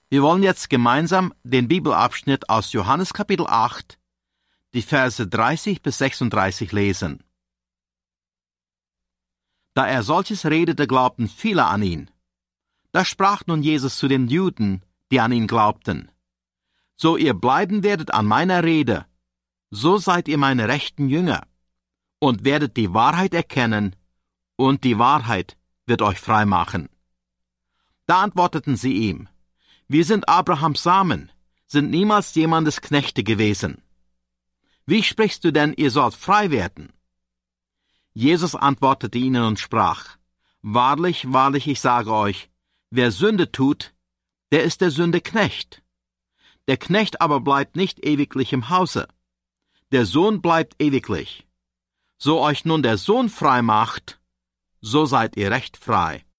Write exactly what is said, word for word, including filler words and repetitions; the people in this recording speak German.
Wir wollen jetzt gemeinsam den Bibelabschnitt aus Johannes Kapitel acht, die Verse dreißig bis sechsunddreißig lesen. Da er solches redete, glaubten viele an ihn. Da sprach nun Jesus zu den Juden, die an ihn glaubten: So ihr bleiben werdet an meiner Rede, so seid ihr meine rechten Jünger, und werdet die Wahrheit erkennen, und die Wahrheit wird euch frei machen. Da antworteten sie ihm: Wir sind Abrahams Samen, sind niemals jemandes Knechte gewesen. Wie sprichst du denn, ihr sollt frei werden? Jesus antwortete ihnen und sprach: Wahrlich, wahrlich, ich sage euch, wer Sünde tut, der ist der Sünde Knecht. Der Knecht aber bleibt nicht ewiglich im Hause. Der Sohn bleibt ewiglich. So euch nun der Sohn frei macht, so seid ihr recht frei.